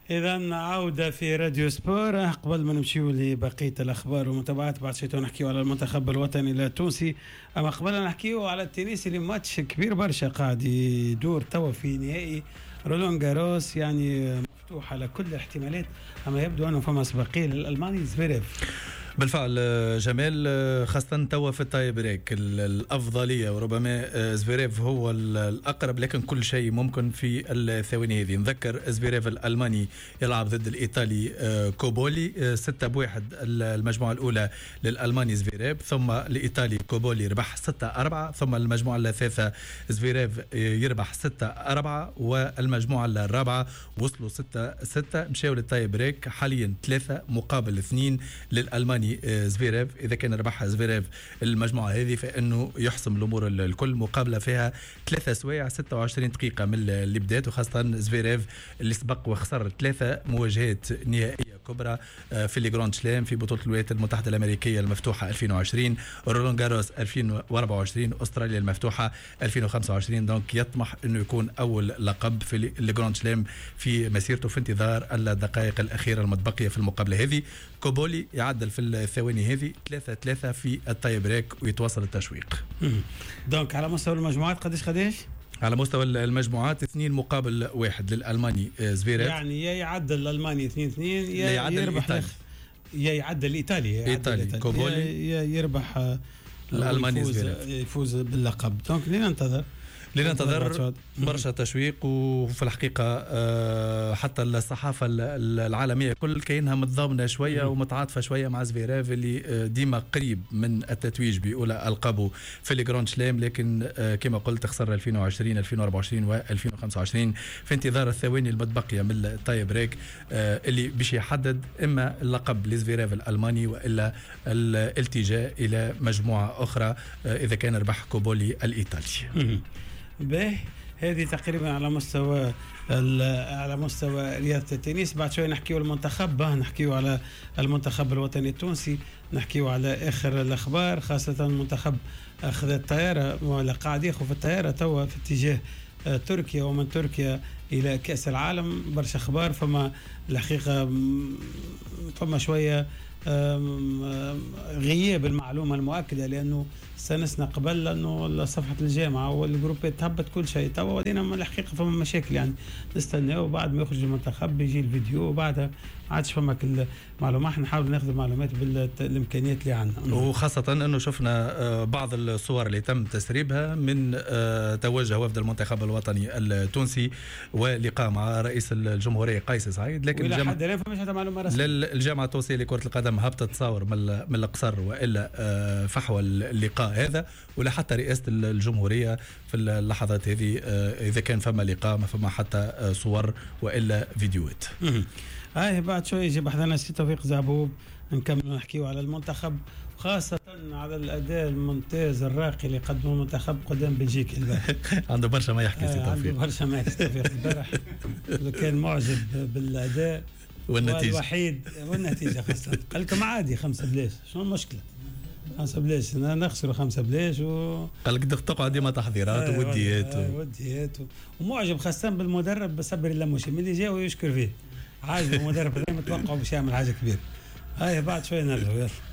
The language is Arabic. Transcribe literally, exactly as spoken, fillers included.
إذا عودة في راديو سبور. قبل ما نمشيو لبقية الأخبار ومتابعات بعد شوية نحكيو على المنتخب الوطني التونسي، أما قبل نحكيو على التنس اللي ماتش كبير برشا قاعد يدور توا في نهائي رولان جاروس، يعني مفتوح على كل الاحتمالات، أما يبدو أنه فما سباقية للألماني زفيريف. بالفعل جمال، خاصة توا في التاي بريك الأفضلية وربما زفيريف هو الأقرب، لكن كل شيء ممكن في الثواني هذه. نذكر زفيريف الألماني يلعب ضد الإيطالي كوبولي ستة بواحد المجموعة الأولى للألماني زفيريف، ثم الإيطالي كوبولي ربح ستة أربعة، ثم المجموعة الثالثة زفيريف يربح ستة أربعة، والمجموعة الرابعة وصلوا ستة ستة، مشاو للتاي بريك. حاليا ثلاثة مقابل اثنين للألماني زفيريف. إذا كان ربح زفيريف المجموعة هذه فإنه يحسم الأمور الكل. مقابلة فيها ثلاثة سوايع ستة وعشرين دقيقة من اللي بدات، وخاصة زفيريف اللي سبق وخسر ثلاثة مواجهات نهائية كبرى في الجراند سلام في بطولة الولايات المتحدة الأمريكية المفتوحة ألفين وعشرين، رولان جاروس ألفين وأربعة وعشرين، أستراليا المفتوحة ألفين وخمسة وعشرين. دونك يطمح أنه يكون أول لقب في الجراند سلام في مسيرته في انتظار الدقائق الأخيرة المتبقية في المقابلة هذه. كوبولي يعدل في الثواني هذه ثلاثة ثلاثة في التاي بريك ويتواصل التشويق. دونك على مستوى المجموعات قديش قديش؟ على مستوى المجموعات اثنين مقابل واحد للألماني زفيريف، يعني يا يعدل الألماني اثنين اثنين يا يربح الإيطالي. يا يعدل الإيطالي إيطالي كوبولي يا يربح الألماني يفوز, يفوز باللقب. دونك لننتظر لننتظر برشا تشويق. وفي الحقيقة حتى الصحافة العالمية كل كأنها متضامنة شوية ومتعاطفة شوية مع زفيريف اللي ديما قريب من التتويج بأولى ألقابه في الجراند سلام، لكن كما قلت خسر ألفين وعشرين ألفين وأربعة وعشرين وألفين وخمسة وعشرين في انتظار الثواني المتبقية من التاي بريك اللي باش يحدد إما اللقب لزفيريف الألماني وإلا الالتجاء إلى مجموعة أخرى إذا كان ربح كوبولي الإيطالي. به هذه تقريبا على مستوى على مستوى رياضة التنس. بعد شوي نحكيو المنتخب، نحكيو على المنتخب الوطني التونسي، نحكيو على آخر الأخبار، خاصة المنتخب أخذ الطيارة ولا قاعد ياخذ في الطيارة توا في اتجاه تركيا، ومن تركيا إلى كأس العالم. برشا أخبار، فما الحقيقة فما شوية غياب المعلومة المؤكدة، لأنه استنسنا قبل لأنه صفحة الجامعة والجروبات تهبط كل شيء. توا ودينا الحقيقة فما مشاكل، يعني نستناه وبعد ما يخرج المنتخب بيجي الفيديو وبعدها عادش فما كل معلومات. احنا نحاول ناخذ المعلومات بالإمكانيات اللي عندنا، وخاصة أنه شفنا بعض الصور اللي تم تسريبها من توجه وفد المنتخب الوطني التونسي ولقاء مع رئيس الجمهورية قيس سعيد، لكن الجامعة الآن فماش حتى معلومة رسمية. الجامعة التونسية لكرة القدم هبطت تصور من القصر وإلا فحوى اللقاء هذا، ولا حتى رئاسة الجمهورية في اللحظات هذه إذا كان فما لقاء ما فما حتى صور وإلا فيديوهات. هاي بعد شوي يجي بحثنا سي توفيق زعبوب نكمل نحكيو على المنتخب، خاصة على الأداء الممتاز الراقي اللي قدمه المنتخب قدام بلجيكا البارح. عنده برشا ما يحكي سي توفيق. عنده برشا ما يحكي سي توفيق البارح، كان معجب بالأداء والنتيجة والوحيد والنتيجة خاصة. قال لكم عادي خمسة بلاش، شنو المشكلة؟ خمسة بلاش نخسروا خمسة بلاش و قال لك تقعد ديما تحضيرات آه ووديات آه وديات و... ومعجب خاصة بالمدرب بصبر الله مشي من اللي جا ويشكر فيه. عاجب المدرب متوقع باش يعمل حاجة كبيرة. هاي بعد شوي نرجعوا يلا.